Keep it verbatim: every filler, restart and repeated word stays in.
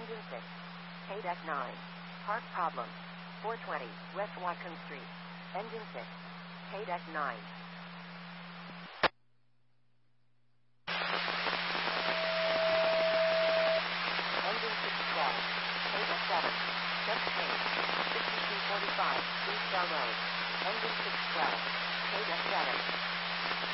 Engine six. K-Deck nine. Part problem. four twenty West Watcom Street. Engine six. K-Deck nine. Engine six twelve. K-Deck seven. Test change. fifty-two forty-five East Bell Road. Engine six twelve. K-Deck seven.